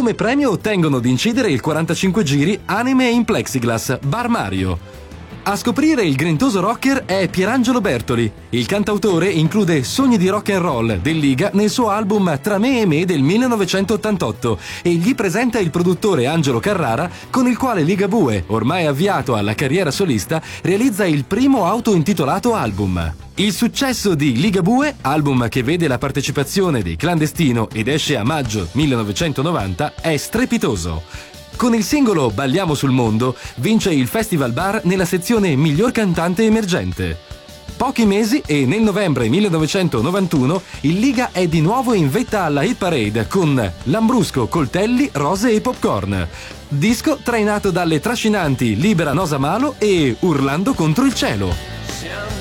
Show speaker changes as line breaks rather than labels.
Come premio ottengono di incidere il 45 giri Anime in Plexiglass Bar Mario. A scoprire il grintoso rocker è Pierangelo Bertoli. Il cantautore include Sogni di rock and roll del Liga nel suo album Tra me e me del 1988 e gli presenta il produttore Angelo Carrara, con il quale Ligabue, ormai avviato alla carriera solista, realizza il primo autointitolato album. Il successo di Ligabue, album che vede la partecipazione dei Clandestino ed esce a maggio 1990, è strepitoso. Con il singolo Balliamo sul mondo vince il Festival Bar nella sezione Miglior cantante emergente. Pochi mesi e nel novembre 1991 il Liga è di nuovo in vetta alla hit parade con Lambrusco, coltelli, rose e popcorn. Disco trainato dalle trascinanti Libera Nosa Malo e Urlando contro il cielo.